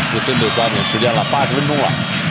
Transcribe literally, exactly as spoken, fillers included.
斯真得抓紧时间了，八十分钟了。